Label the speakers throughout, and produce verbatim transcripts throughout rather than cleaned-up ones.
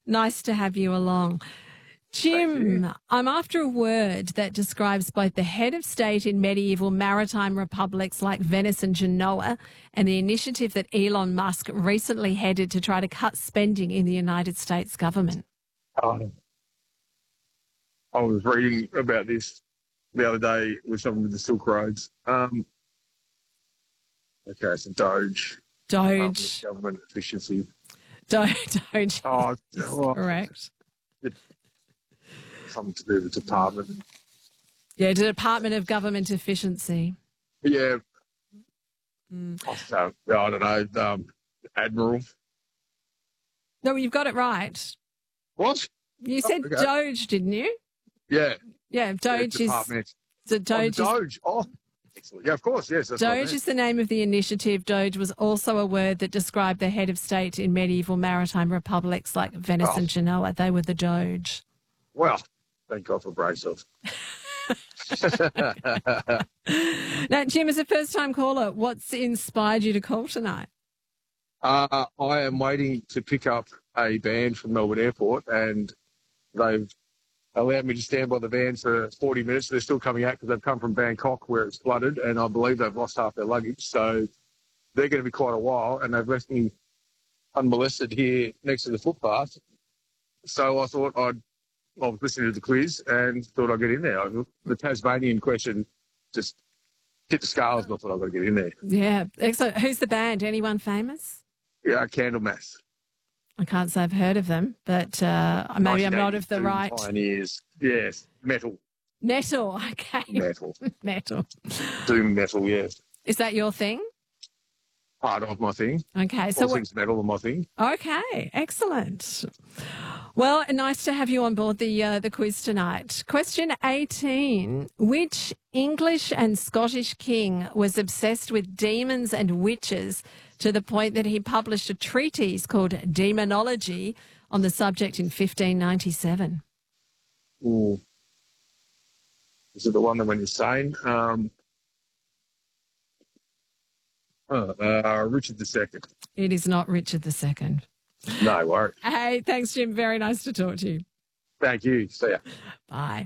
Speaker 1: Nice to have you along. Jim, I'm after a word that describes both the head of state in medieval maritime republics like Venice and Genoa and the initiative that Elon Musk recently headed to try to cut spending in the United States government.
Speaker 2: Um, I was reading about this the other day with someone with the Silk Roads. Um, okay, so Doge.
Speaker 1: Doge.
Speaker 2: Um, government efficiency.
Speaker 1: Doge. Doge.
Speaker 2: Oh, oh,
Speaker 1: correct.
Speaker 2: It, something to do with the department.
Speaker 1: Yeah, the Department of Government Efficiency.
Speaker 2: Yeah.
Speaker 1: Mm.
Speaker 2: So, I don't know, um, Admiral.
Speaker 1: No, you've got it right.
Speaker 2: What?
Speaker 1: You said
Speaker 2: oh, okay.
Speaker 1: Doge, didn't you?
Speaker 2: Yeah.
Speaker 1: Yeah, Doge
Speaker 2: yeah,
Speaker 1: is... So Doge
Speaker 2: oh,
Speaker 1: is...
Speaker 2: Doge. Oh, excellent. Yeah, of course, yes. That's
Speaker 1: Doge is the name of the initiative. Doge was also a word that described the head of state in medieval maritime republics like Venice oh. and Genoa. They were the Doge.
Speaker 2: Well, thank God for bracelets.
Speaker 1: Now, Jim, as a first-time caller, what's inspired you to call tonight?
Speaker 2: Uh, I am waiting to pick up a van from Melbourne Airport, and they've allowed me to stand by the van for forty minutes. They're still coming out because they've come from Bangkok where it's flooded, and I believe they've lost half their luggage. So they're going to be quite a while, and they've left me unmolested here next to the footpath. So I thought I'd, I was listening to the quiz and thought I'd get in there. The Tasmanian question just hit the scales, and I thought I'd got to get in there.
Speaker 1: Yeah. Excellent. Who's the band? Anyone famous?
Speaker 2: Yeah, Candlemass.
Speaker 1: I can't say I've heard of them, but uh, maybe I'm not of the right...
Speaker 2: Pioneers. Yes, metal.
Speaker 1: Metal, okay.
Speaker 2: Metal.
Speaker 1: Metal.
Speaker 2: Doom metal, yes.
Speaker 1: Is that your thing?
Speaker 2: Part of my thing.
Speaker 1: Okay.
Speaker 2: So All what... things metal are my thing.
Speaker 1: Okay, excellent. Well, nice to have you on board the uh, the quiz tonight. Question eighteen. Which English and Scottish king was obsessed with demons and witches to the point that he published a treatise called Demonology on the subject in fifteen ninety-seven?
Speaker 2: Ooh. Is it the one that went insane? Um, uh, uh, Richard the Second.
Speaker 1: It is not Richard the Second.
Speaker 2: No worries.
Speaker 1: Hey, thanks, Jim. Very nice to talk to you.
Speaker 2: Thank you. See ya.
Speaker 1: Bye.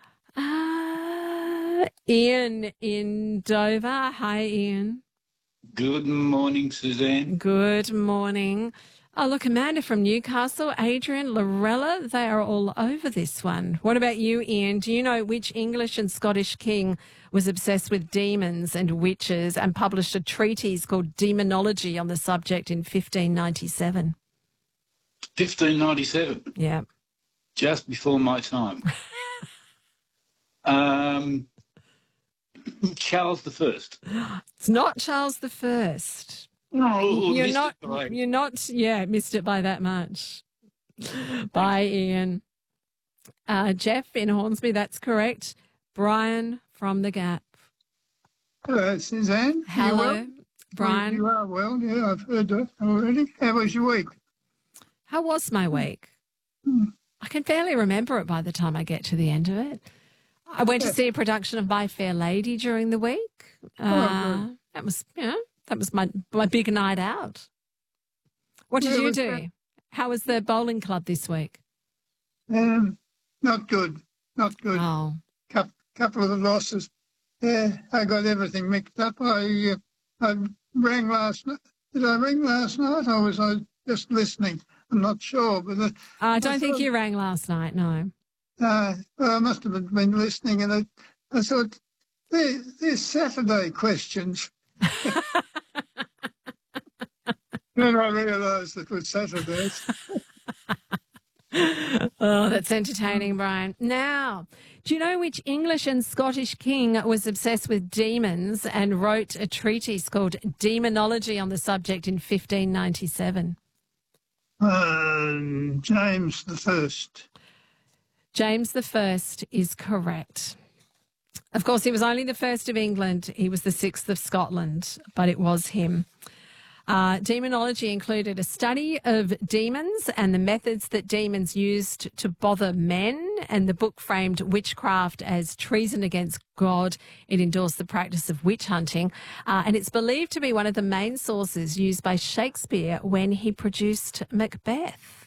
Speaker 1: Uh, Ian in Dover. Hi, Ian.
Speaker 3: Good morning, Suzanne.
Speaker 1: Good morning. Oh, look, Amanda from Newcastle, Adrian, Lorella, they are all over this one. What about you, Ian? Do you know which English and Scottish king was obsessed with demons and witches and published a treatise called Demonology on the subject in fifteen ninety-seven?
Speaker 3: fifteen ninety-seven?
Speaker 1: Yeah.
Speaker 3: Just before my time. um, Charles the First.
Speaker 1: It's not Charles the First.
Speaker 3: No,
Speaker 1: you're
Speaker 3: missed
Speaker 1: not.
Speaker 3: it by...
Speaker 1: You're not. Yeah, missed it by that much. Bye, Ian. Uh, Jeff in Hornsby. That's correct. Brian from the Gap.
Speaker 4: Hello, Suzanne.
Speaker 1: Hello,
Speaker 4: well?
Speaker 1: Brian.
Speaker 4: You are well. Yeah, I've heard that already. How was your week?
Speaker 1: How was my week?
Speaker 4: Hmm.
Speaker 1: I can barely remember it by the time I get to the end of it. I went to see a production of My Fair Lady during the week. Uh,
Speaker 4: oh,
Speaker 1: that was, you know, that was my my big night out. What did
Speaker 4: yeah,
Speaker 1: you do?
Speaker 4: That?
Speaker 1: How was the bowling club this week?
Speaker 4: Um, not good. Not good.
Speaker 1: Oh,
Speaker 4: Couple, couple of the losses. Yeah, I got everything mixed up. I uh, I rang last night. Did I ring last night, or was I just listening? I'm not sure, but uh,
Speaker 1: I don't
Speaker 4: I
Speaker 1: think
Speaker 4: thought,
Speaker 1: you rang last night. No.
Speaker 4: Uh, well, I must have been listening, and I, I thought they're, they're Saturday questions. Then I realised it was Saturdays.
Speaker 1: Oh, that's entertaining, Brian. Now, do you know which English and Scottish king was obsessed with demons and wrote a treatise called Demonology on the subject in fifteen ninety-seven?
Speaker 4: Um, James the First.
Speaker 1: James the First is correct. Of course, he was only the first of England. He was the sixth of Scotland, but it was him. Uh, demonology included a study of demons and the methods that demons used to bother men, and the book framed witchcraft as treason against God. It endorsed the practice of witch hunting, uh, and it's believed to be one of the main sources used by Shakespeare when he produced Macbeth.